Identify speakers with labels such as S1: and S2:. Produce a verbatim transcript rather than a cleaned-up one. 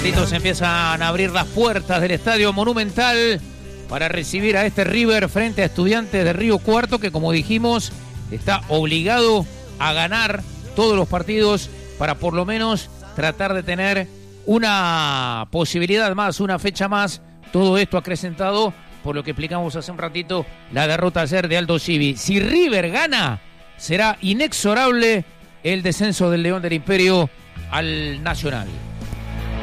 S1: ratito se empiezan a abrir las puertas del Estadio Monumental para recibir a este River frente a Estudiantes de Río Cuarto, que como dijimos está obligado a ganar todos los partidos para por lo menos tratar de tener una posibilidad más, una fecha más. Todo esto acrecentado por lo que explicamos hace un ratito, la derrota ayer de Aldo Civi. Si River gana, será inexorable el descenso del León del Imperio al Nacional.